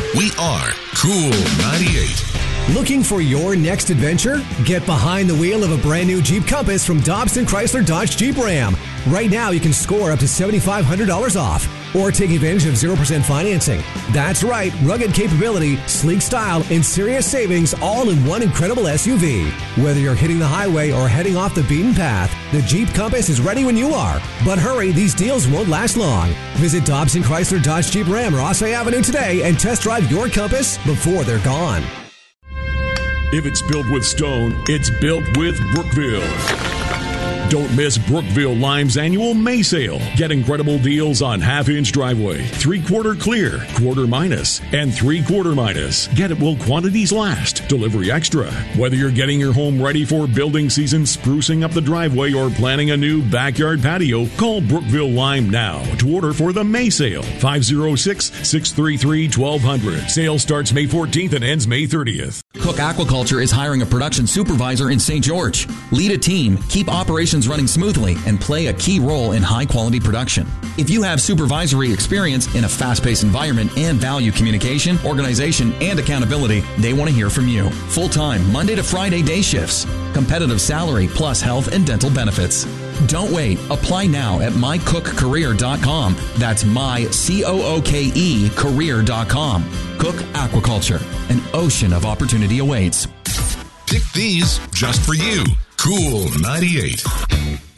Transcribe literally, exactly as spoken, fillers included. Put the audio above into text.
We are Cool ninety-eight. Looking for your next adventure? Get behind the wheel of a brand new Jeep Compass from Dobson Chrysler Dodge Jeep Ram. Right now, you can score up to seven thousand five hundred dollars off or take advantage of zero percent financing. That's right, rugged capability, sleek style, and serious savings all in one incredible S U V. Whether you're hitting the highway or heading off the beaten path, the Jeep Compass is ready when you are. But hurry, these deals won't last long. Visit Dobson Chrysler Dodge Jeep Ram Rossway Avenue today and test drive your Compass before they're gone. If it's built with stone, it's built with Brookville. Don't miss Brookville Lime's annual May sale. Get incredible deals on half-inch driveway, three-quarter clear, quarter minus, and three-quarter minus. Get it while quantities last. Delivery extra. Whether you're getting your home ready for building season, sprucing up the driveway, or planning a new backyard patio, call Brookville Lime now to order for the May sale. five oh six, six three three, one two zero zero. Sale starts May fourteenth and ends May thirtieth. Cook Aquaculture is hiring a production supervisor in Saint George. Lead a team, keep operations running smoothly, and play a key role in high-quality production. If you have supervisory experience in a fast-paced environment and value communication, organization, and accountability, they want to hear from you. Full-time, Monday to Friday day shifts. Competitive salary plus health and dental benefits. Don't wait. Apply now at my cook career dot com. That's my C O O K E career dot com. Cook Aquaculture. An ocean of opportunity awaits. Pick these just for you. Cool ninety-eight.